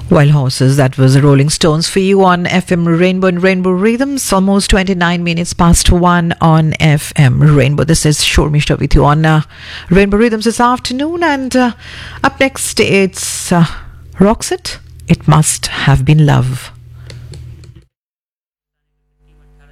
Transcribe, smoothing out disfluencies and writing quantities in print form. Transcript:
Wild Horses, that was the Rolling Stones for you on FM Rainbow and Rainbow Rhythms. Almost 29 minutes past 1 on FM Rainbow. This is Shormishta with you on Rainbow Rhythms this afternoon. And up next, it's Roxette. It Must Have Been Love.